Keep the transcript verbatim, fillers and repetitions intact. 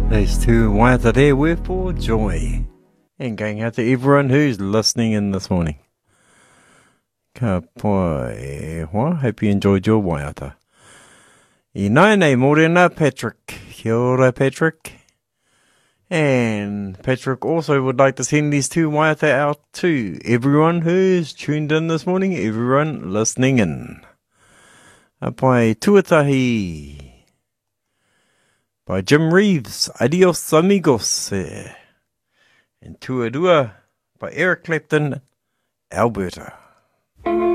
These two waiata there were for joy. And going out to everyone who's listening in this morning. Ka pai hoa, hope you enjoyed your waiata. I nai nei morena Patrick. Kia ora, Patrick. And Patrick also would like to send these two waiata out to everyone who's tuned in this morning, everyone listening in. A pai tuatahi by Jim Reeves, Adios Amigos. And Tuarua by Eric Clapton, Alberta.